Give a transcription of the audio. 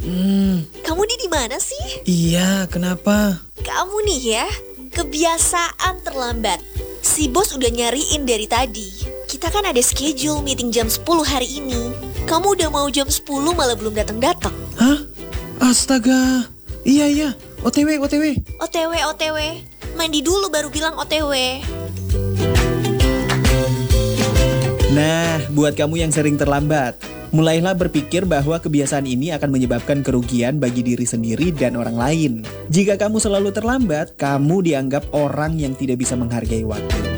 Kamu di mana sih? Iya, kenapa? Kamu nih ya, kebiasaan terlambat. Si bos udah nyariin dari tadi. Kita kan ada schedule meeting jam 10 hari ini. Kamu udah mau jam 10 malah belum datang-datang. Hah? Astaga. Iya. OTW. OTW. Mandi dulu baru bilang OTW. Nah, buat kamu yang sering terlambat, mulailah berpikir bahwa kebiasaan ini akan menyebabkan kerugian bagi diri sendiri dan orang lain. Jika kamu selalu terlambat, kamu dianggap orang yang tidak bisa menghargai waktu.